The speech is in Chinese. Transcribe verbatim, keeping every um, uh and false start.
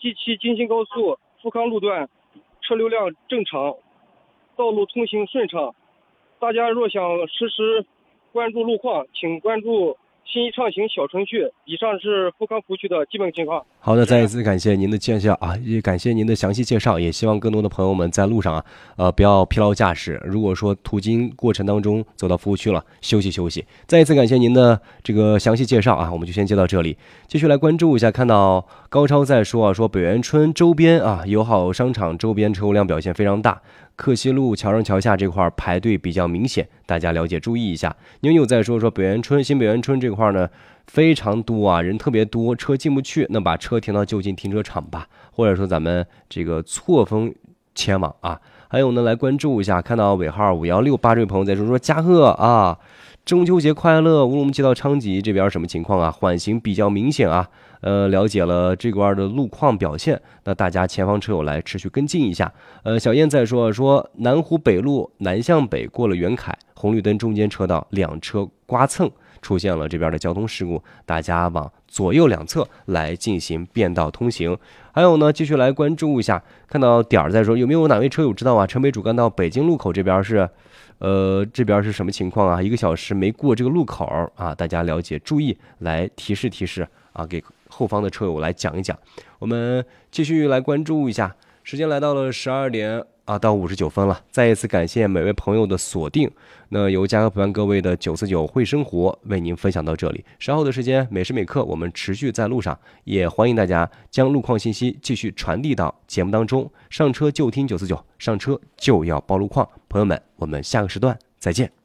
G 七京新高速富康路段车流量正常，道路通行顺畅。大家若想实时关注路况，请关注新一畅行小程序。以上是富康服务区的基本情况。 好的，再一次感谢您的介绍啊，也感谢您的详细介绍，也希望更多的朋友们在路上啊，呃，不要疲劳驾驶。如果说途经过程当中走到服务区了，休息休息。再一次感谢您的这个详细介绍啊，我们就先接到这里，继续来关注一下。看到高超在说啊，说北园村周边啊，友好商场周边车流量表现非常大。克西路桥上桥下这块排队比较明显，大家了解注意一下。牛牛在说说北园村新北园村这块呢非常多啊，人特别多，车进不去，那把车停到就近停车场吧，或者说咱们这个错峰前往啊。还有呢，来关注一下，看到尾号五幺六八这位朋友在说说嘉贺啊，中秋节快乐！乌鲁木齐到昌吉这边什么情况啊？缓行比较明显啊。呃，了解了这块的路况表现，那大家前方车友来持续跟进一下。呃，小燕在说说南湖北路南向北过了袁凯红绿灯中间车道两车刮蹭，出现了这边的交通事故，大家往左右两侧来进行变道通行。还有呢，继续来关注一下，看到点儿在说有没有哪位车友知道啊？城北主干道北京路口这边是。呃，这边是什么情况啊？一个小时没过这个路口啊，大家了解注意，来提示提示啊，给后方的车友来讲一讲。我们继续来关注一下，时间来到了十二点啊到五十九分了，再一次感谢每位朋友的锁定。那由嘉禾陪伴各位的九四九会生活为您分享到这里，稍后的时间每时每刻我们持续在路上，也欢迎大家将路况信息继续传递到节目当中。上车就听九四九，上车就要报路况。朋友们，我们下个时段再见。